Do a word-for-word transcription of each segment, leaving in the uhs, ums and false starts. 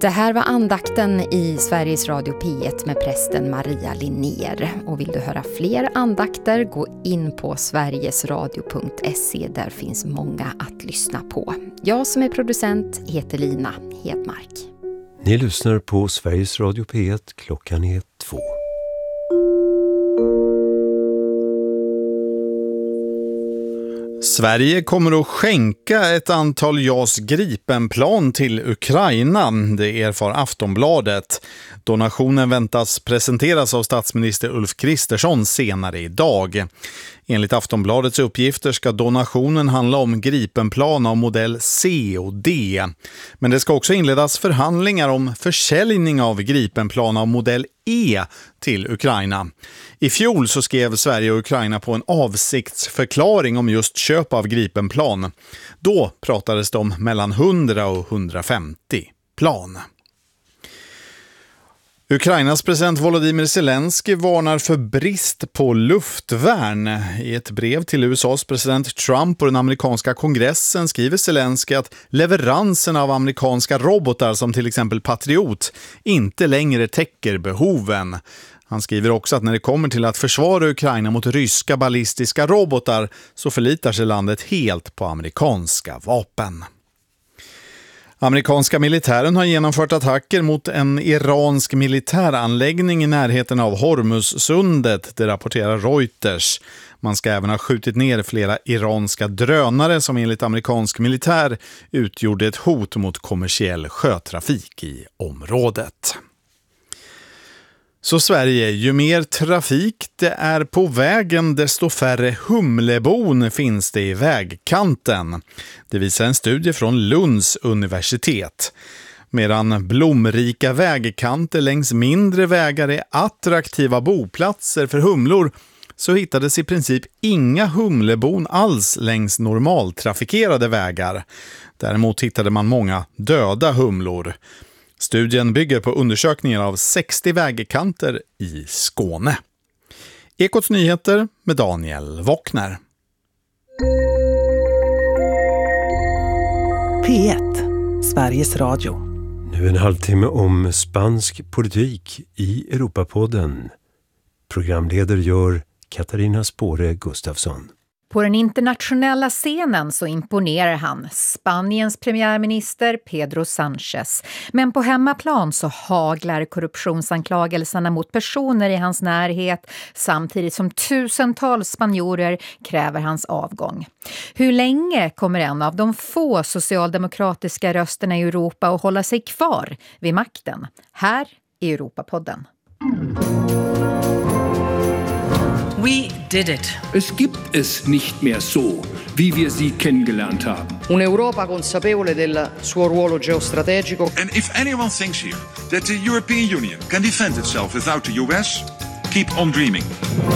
Det här var andakten i Sveriges Radio P ett med prästen Maria Linnér. Och vill du höra fler andakter, gå in på sverigesradio punkt se. Där finns många att lyssna på. Jag som är producent heter Lina Hedmark. Ni lyssnar på Sveriges Radio P ett, klockan är två. Sverige kommer att skänka ett antal JAS Gripenplan till Ukraina, det erfar Aftonbladet. Donationen väntas presenteras av statsminister Ulf Kristersson senare idag. Enligt Aftonbladets uppgifter ska donationen handla om Gripenplan av modell C och D. Men det ska också inledas förhandlingar om försäljning av Gripenplan av modell E till Ukraina. I fjol så skrev Sverige och Ukraina på en avsiktsförklaring om just köp av Gripenplan. Då pratades det om mellan hundra och hundrafemtio plan. Ukrainas president Volodymyr Zelensky varnar för brist på luftvärn. I ett brev till U S A:s president Trump och den amerikanska kongressen skriver Zelensky att leveransen av amerikanska robotar som till exempel Patriot inte längre täcker behoven. Han skriver också att när det kommer till att försvara Ukraina mot ryska ballistiska robotar så förlitar sig landet helt på amerikanska vapen. Amerikanska militären har genomfört attacker mot en iransk militäranläggning i närheten av Hormuzsundet, det rapporterar Reuters. Man ska även ha skjutit ner flera iranska drönare som enligt amerikansk militär utgjorde ett hot mot kommersiell sjötrafik i området. Så Sverige, ju mer trafik det är på vägen desto färre humlebon finns det i vägkanten. Det visar en studie från Lunds universitet. Medan blomrika vägkanter längs mindre vägar är attraktiva boplatser för humlor så hittades i princip inga humlebon alls längs normaltrafikerade vägar. Däremot hittade man många döda humlor. Studien bygger på undersökningar av sextio vägkanter i Skåne. Ekots nyheter med Daniel Wockner. P ett, Sveriges Radio. Nu en halvtimme om spansk politik i Europapodden. Programledare gör Katarina Spåre Gustafsson. På den internationella scenen så imponerar han, Spaniens premiärminister Pedro Sánchez. Men på hemmaplan så haglar korruptionsanklagelserna mot personer i hans närhet samtidigt som tusentals spanjorer kräver hans avgång. Hur länge kommer en av de få socialdemokratiska rösterna i Europa att hålla sig kvar vid makten? Här i Europapodden. We did it. Es gibt es nicht mehr so, wie wir sie kennengelernt haben. Un'Europa consapevole del suo ruolo geostrategico. And if anyone thinks here that the European Union can defend itself without the U S, keep on dreaming.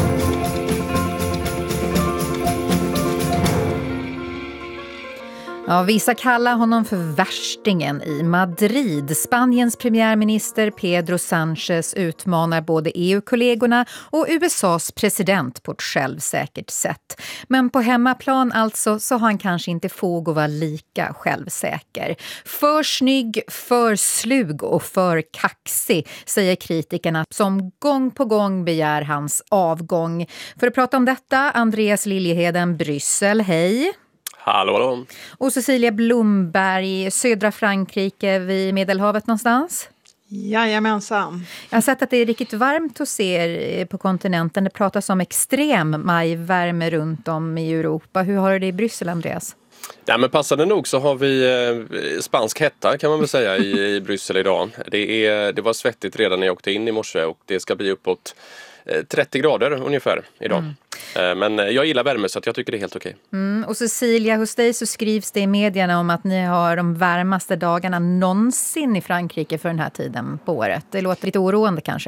Ja, vissa kallar honom för värstingen i Madrid. Spaniens premiärminister Pedro Sánchez utmanar både E U-kollegorna och U S A:s president på ett självsäkert sätt. Men på hemmaplan alltså så har han kanske inte fog att vara lika självsäker. För snygg, för slug och för kaxig, säger kritikerna som gång på gång begär hans avgång. För att prata om detta, Andreas Liljeheden, Bryssel, hej! Hallå, hallå. Och Cecilia Blomberg, södra Frankrike vid Medelhavet någonstans? Jajamensan. Jag har sett att det är riktigt varmt hos er på kontinenten. Det pratas om extrem majvärme runt om i Europa. Hur har det i Bryssel, Andreas? Ja, men passande nog så har vi eh, spansk hetta kan man väl säga i, i Bryssel idag. Det, är, det var svettigt redan när jag åkte in i morse och det ska bli uppåt trettio grader ungefär idag. Mm. Men jag gillar värme så att jag tycker det är helt okej. Mm. Och Cecilia, hos dig så skrivs det i medierna om att ni har de varmaste dagarna någonsin i Frankrike för den här tiden på året. Det låter lite oroande kanske.